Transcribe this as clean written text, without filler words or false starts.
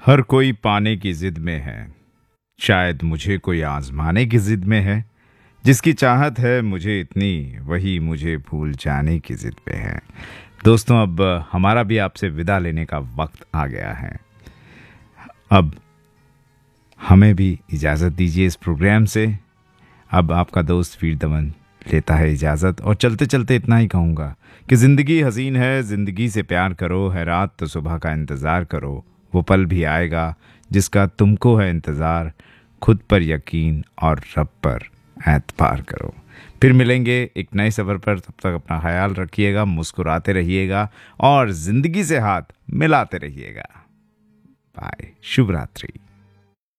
हर कोई पाने की जिद में है, शायद मुझे कोई आजमाने की जिद में है। जिसकी चाहत है मुझे इतनी, वही मुझे भूल जाने की जिद में है। दोस्तों, अब हमारा भी आपसे विदा लेने का वक्त आ गया है। अब हमें भी इजाज़त दीजिए इस प्रोग्राम से। अब आपका दोस्त वीर दमन लेता है इजाज़त, और चलते चलते इतना ही कहूँगा कि ज़िंदगी हसीन है, ज़िंदगी से प्यार करो, है रात तो सुबह का इंतज़ार करो। वो पल भी आएगा जिसका तुमको है इंतज़ार, खुद पर यकीन और रब पर एतबार करो। फिर मिलेंगे एक नए सफ़र पर, तब तक अपना ख्याल रखिएगा, मुस्कुराते रहिएगा और ज़िंदगी से हाथ मिलाते रहिएगा। बाय, शुभ रात्रि।